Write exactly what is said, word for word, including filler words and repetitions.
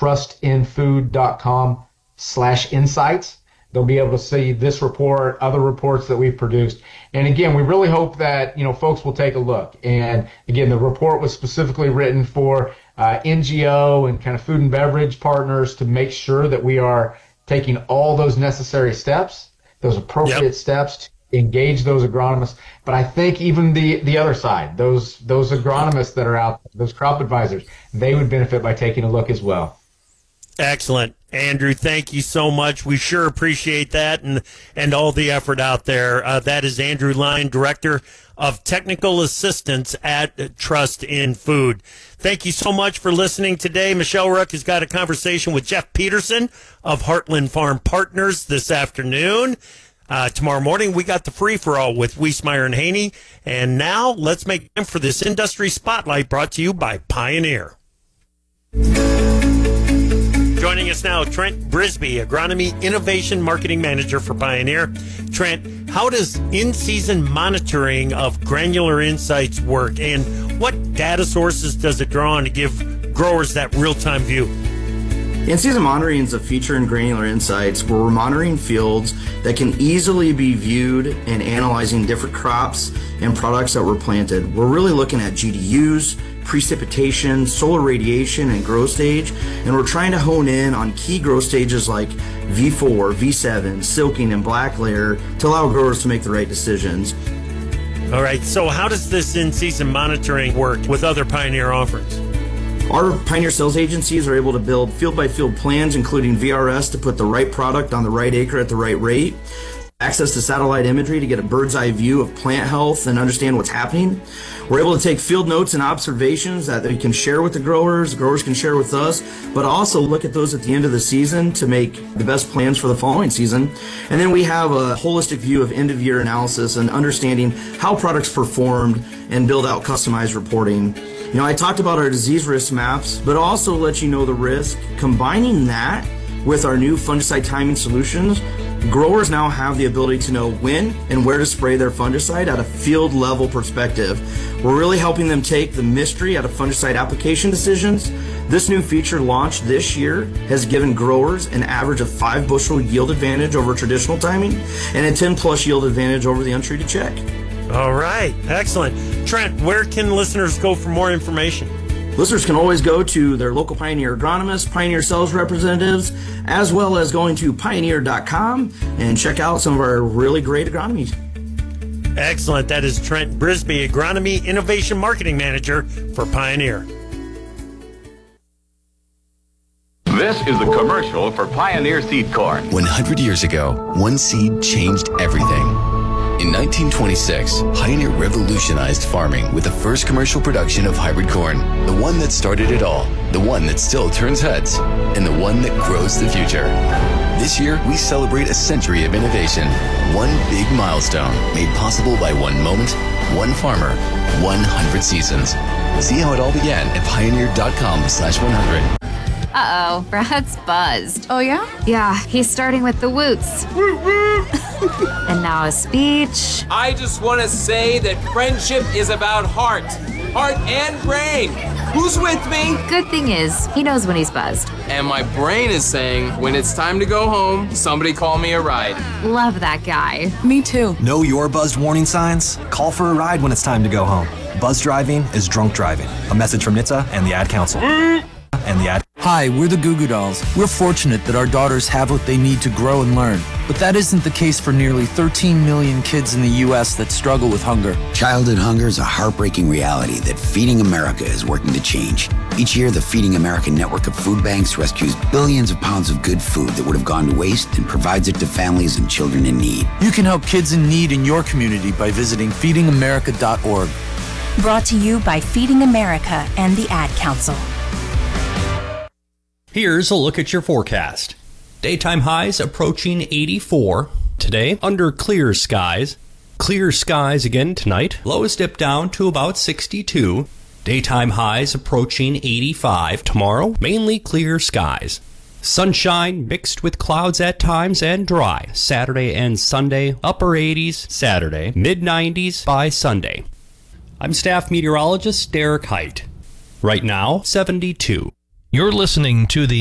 trustinfood.com slash insights. They'll be able to see this report, other reports that we've produced. And again, we really hope that, you know, folks will take a look. And again, the report was specifically written for uh, N G O and kind of food and beverage partners to make sure that we are taking all those necessary steps, those appropriate yep. steps to engage those agronomists. But I think even the, the other side, those, those agronomists that are out, those crop advisors, they would benefit by taking a look as well. Excellent. Andrew, thank you so much. We sure appreciate that and, and all the effort out there. Uh, that is Andrew Line, Director of Technical Assistance at Trust in Food. Thank you so much for listening today. Michelle Rook has got a conversation with Jeff Peterson of Heartland Farm Partners this afternoon. Uh, tomorrow morning, we got the free-for-all with Wiesmeyer and Haney. And now, let's make time for this Industry Spotlight brought to you by Pioneer. Joining us now, Trent Brisby, Agronomy Innovation Marketing Manager for Pioneer. Trent, how does in-season monitoring of Granular Insights work, and what data sources does it draw on to give growers that real-time view? In-season monitoring is a feature in Granular Insights where we're monitoring fields that can easily be viewed and analyzing different crops and products that were planted. We're really looking at G D Us, precipitation, solar radiation, and growth stage, and we're trying to hone in on key growth stages like V four, V seven, silking, and black layer to allow growers to make the right decisions. All right, so how does this in-season monitoring work with other Pioneer offerings? Our Pioneer sales agencies are able to build field-by-field plans, including V R S, to put the right product on the right acre at the right rate, access to satellite imagery to get a bird's eye view of plant health and understand what's happening. We're able to take field notes and observations that we can share with the growers, the growers can share with us, but also look at those at the end of the season to make the best plans for the following season. And then we have a holistic view of end-of-year analysis and understanding how products performed and build out customized reporting. You know, I talked about our disease risk maps, but also let you know the risk. Combining that with our new fungicide timing solutions, growers now have the ability to know when and where to spray their fungicide at a field level perspective. We're really helping them take the mystery out of fungicide application decisions. This new feature launched this year has given growers an average of five bushel yield advantage over traditional timing and a ten plus yield advantage over the untreated check. All right, excellent. Trent, where can listeners go for more information? Listeners can always go to their local Pioneer agronomists, Pioneer sales representatives, as well as going to pioneer dot com and check out some of our really great agronomy. Excellent. That is Trent Brisby, Agronomy Innovation Marketing Manager for Pioneer. This is the commercial for Pioneer Seed Corn. one hundred years ago, one seed changed everything. In nineteen twenty-six, Pioneer revolutionized farming with the first commercial production of hybrid corn, the one that started it all, the one that still turns heads, and the one that grows the future. This year, we celebrate a century of innovation, one big milestone made possible by one moment, one farmer, one hundred seasons. See how it all began at pioneer dot com slash one hundred. Uh-oh, Brad's buzzed. Oh, yeah? Yeah, he's starting with the woots. And now a speech. I just want to say that friendship is about heart. Heart and brain. Who's with me? Good thing is, he knows when he's buzzed. And my brain is saying, when it's time to go home, somebody call me a ride. Love that guy. Me too. Know your buzzed warning signs? Call for a ride when it's time to go home. Buzz driving is drunk driving. A message from N H T S A and the Ad Council. And the ad. Hi, we're the Goo Goo Dolls. We're fortunate that our daughters have what they need to grow and learn. But that isn't the case for nearly thirteen million kids in the U S that struggle with hunger. Childhood hunger is a heartbreaking reality that Feeding America is working to change. Each year, the Feeding America network of food banks rescues billions of pounds of good food that would have gone to waste and provides it to families and children in need. You can help kids in need in your community by visiting feeding america dot org. Brought to you by Feeding America and the Ad Council. Here's a look at your forecast. Daytime highs approaching eighty-four. Today, under clear skies. Clear skies again tonight. Lows dip down to about sixty-two. Daytime highs approaching eighty-five. Tomorrow, mainly clear skies. Sunshine mixed with clouds at times and dry. Saturday and Sunday, upper eighties. Saturday, mid nineties by Sunday. I'm staff meteorologist Derek Height. Right now, seventy-two. You're listening to the